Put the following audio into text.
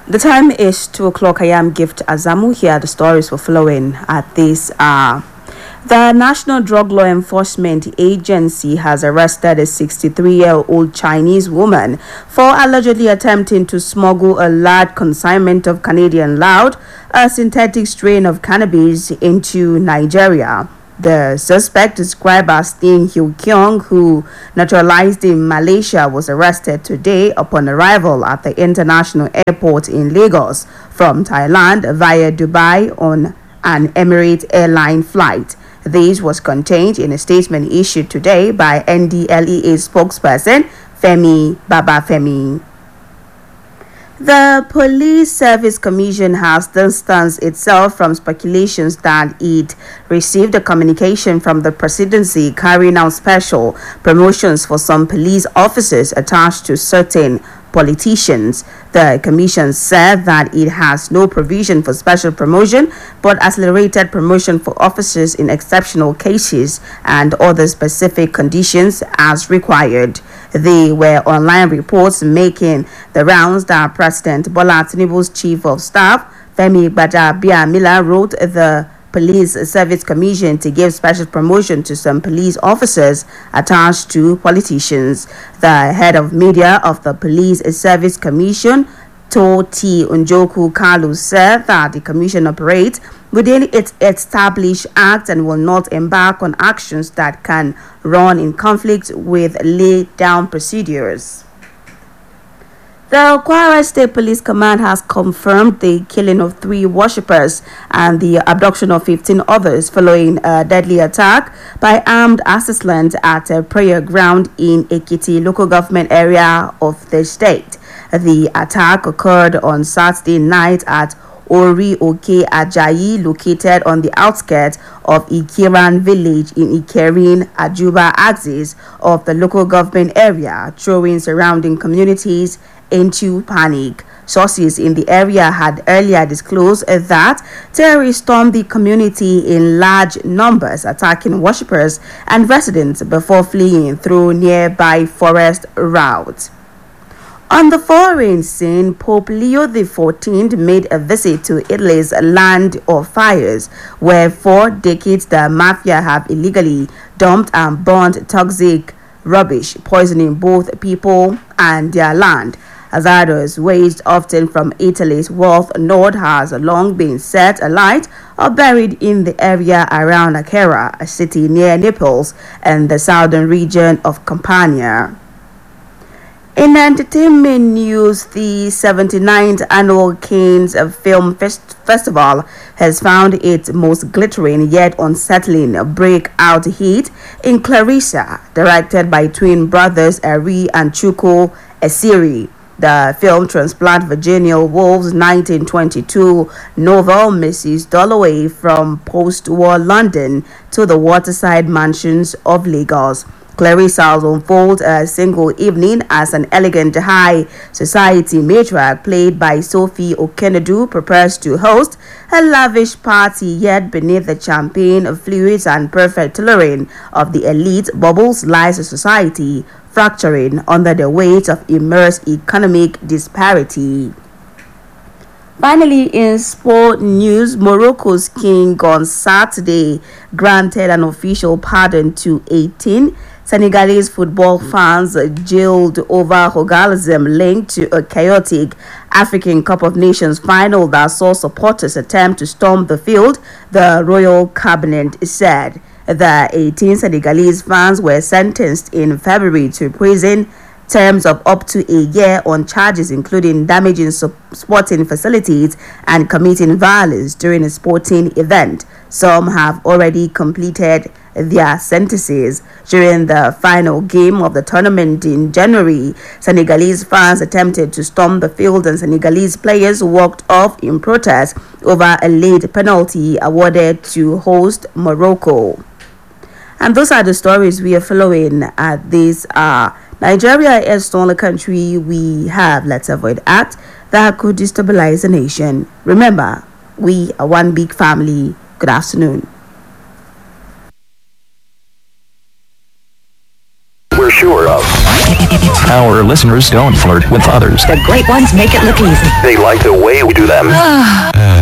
The time is 2 o'clock. I am Gift Azamu. Here are the stories we're following at this hour. The National Drug Law Enforcement Agency has arrested a 63-year-old Chinese woman for allegedly attempting to smuggle a large consignment of Canadian Loud, a synthetic strain of cannabis, into Nigeria. The suspect, described as Ding Hiu Kyung, who naturalized in Malaysia, was arrested today upon arrival at the international airport in Lagos from Thailand via Dubai on an Emirates airline flight. This was contained in a statement issued today by NDLEA spokesperson Femi Babafemi. The Police Service Commission has distanced itself from speculations that it received a communication from the presidency carrying out special promotions for some police officers attached to certain politicians. The commission said that it has no provision for special promotion but accelerated promotion for officers in exceptional cases and other specific conditions as required. There were online reports making the rounds that President Bola Tinubu's chief of staff, Femi Gbadabiamila, wrote the Police Service Commission to give special promotion to some police officers attached to politicians. The head of media of the Police Service Commission, Toti Njoku Kalu, said that the commission operates within its established act and will not embark on actions that can run in conflict with laid down procedures. The Kwara State Police Command has confirmed the killing of 3 worshippers and the abduction of 15 others following a deadly attack by armed assailants at a prayer ground in Ekiti local government area of the state. The attack occurred on Saturday night at Ori Oke Ajayi, located on the outskirts of Ikiran village in Ikerin Ajuba axis of the local government area, throwing surrounding communities into panic. Sources in the area had earlier disclosed that terrorists stormed the community in large numbers, attacking worshippers and residents before fleeing through nearby forest routes. On the foreign scene, Pope Leo XIV made a visit to Italy's Land of Fires, where for decades the mafia have illegally dumped and burned toxic rubbish, poisoning both people and their land. Hazardous waste, often from Italy's wealth north, has long been set alight or buried in the area around Acera, a city near Naples and the southern region of Campania. In entertainment news, the 79th annual Cannes Film Festival has found its most glittering yet unsettling breakout hit in Clarissa, directed by twin brothers Ari and Chuko Esiri. The film transplants Virginia Woolf's 1922 novel Mrs. Dalloway from post-war London to the waterside mansions of Lagos. Clarissa unfolds a single evening as an elegant high society matriarch played by Sophie Okenedu prepares to host a lavish party, yet beneath the champagne, fluids and perfect tailoring of the elite bubbles lies a society fracturing under the weight of immense economic disparity. Finally, in sport news, Morocco's king on Saturday granted an official pardon to 18 Senegalese football fans jailed over hooliganism linked to a chaotic African Cup of Nations final that saw supporters attempt to storm the field, the royal cabinet said. The 18 Senegalese fans were sentenced in February to prison terms of up to a year on charges including damaging sporting facilities and committing violence during a sporting event. Some have already completed their sentences. During the final game of the tournament in January, Senegalese fans attempted to storm the field and Senegalese players walked off in protest over a late penalty awarded to host Morocco. And those are the stories we are following at this Nigeria is the only country we have, let's avoid acts that could destabilize the nation. Remember, we are one big family. Good afternoon. We're sure of Our listeners don't flirt with others. The great ones make it look easy. They like the way we do them.